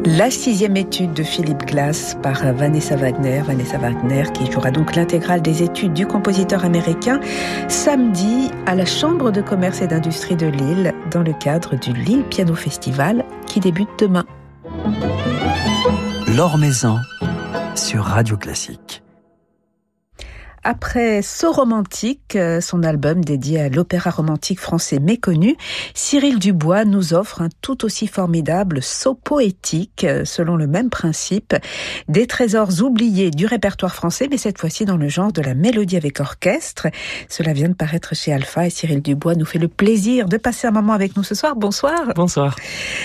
La 6e étude de Philippe Glass par Vanessa Wagner. Vanessa Wagner qui jouera donc l'intégrale des études du compositeur américain samedi à la Chambre de commerce et d'industrie de Lille dans le cadre du Lille Piano Festival qui débute demain. Laure Maison sur Radio Classique. Après Saut romantique, son album dédié à l'opéra romantique français méconnu, Cyril Dubois nous offre un tout aussi formidable saut poétique, selon le même principe, des trésors oubliés du répertoire français, mais cette fois-ci dans le genre de la mélodie avec orchestre. Cela vient de paraître chez Alpha et Cyril Dubois nous fait le plaisir de passer un moment avec nous ce soir. Bonsoir. Bonsoir.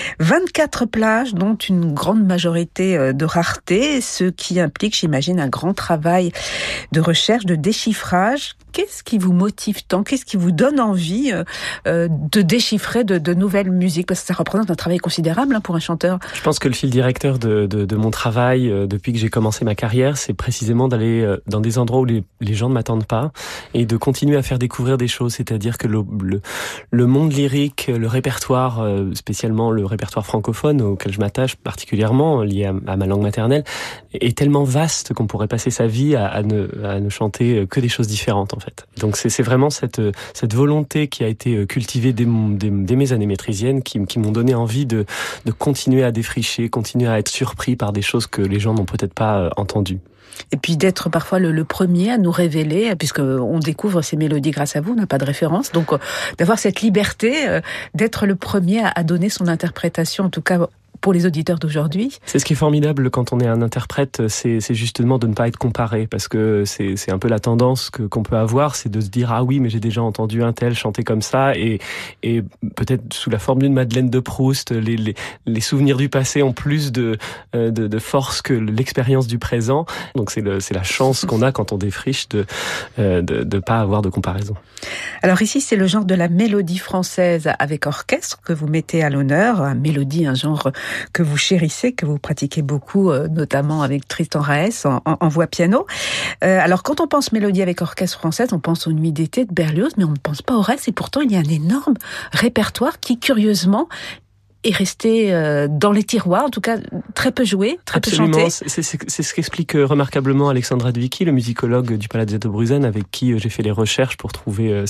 24 plages, dont une grande majorité de rareté, ce qui implique, j'imagine, un grand travail de recherche, de déchiffrage. Qu'est-ce qui vous motive tant? Qu'est-ce qui vous donne envie de déchiffrer de nouvelles musiques? Parce que ça représente un travail considérable pour un chanteur. Je pense que le fil directeur de mon travail depuis que j'ai commencé ma carrière, c'est précisément d'aller dans des endroits où les gens ne m'attendent pas et de continuer à faire découvrir des choses. C'est-à-dire que le monde lyrique, le répertoire, spécialement le répertoire francophone auquel je m'attache particulièrement, lié à ma langue maternelle, est tellement vaste qu'on pourrait passer sa vie à ne chanter que des choses différentes. En fait. Donc c'est vraiment cette volonté qui a été cultivée dès mes années métrisiennes qui m'ont donné envie de continuer à défricher, continuer à être surpris par des choses que les gens n'ont peut-être pas entendues. Et puis d'être parfois le premier à nous révéler, puisque on découvre ces mélodies grâce à vous, on n'a pas de référence, donc d'avoir cette liberté d'être le premier à donner son interprétation, en tout cas pour les auditeurs d'aujourd'hui. C'est ce qui est formidable quand on est un interprète, c'est justement de ne pas être comparé, parce que c'est un peu la tendance qu'on peut avoir, c'est de se dire ah oui mais j'ai déjà entendu un tel chanter comme ça, et peut-être sous la forme d'une Madeleine de Proust, les souvenirs du passé ont plus de force que l'expérience du présent. Donc c'est la chance qu'on a quand on défriche de pas avoir de comparaison. Alors ici c'est le genre de la mélodie française avec orchestre que vous mettez à l'honneur, mélodie, un genre que vous chérissez, que vous pratiquez beaucoup, notamment avec Tristan Raès en voix piano. Alors quand on pense mélodie avec orchestre française, on pense aux Nuits d'été de Berlioz, mais on ne pense pas au reste, et pourtant il y a un énorme répertoire qui curieusement est resté dans les tiroirs, en tout cas très peu joué, très Absolument. peu chanté. C'est ce qu'explique remarquablement Alexandra Dvicki, le musicologue du Palazzetto Bruzane, avec qui j'ai fait les recherches pour trouver